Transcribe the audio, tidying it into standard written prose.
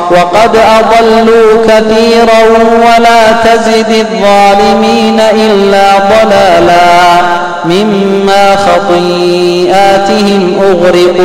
وقد أضلوا كثيرا ولا تزد الظالمين إلا ضلالا مما خطيئاتهم أغرقوا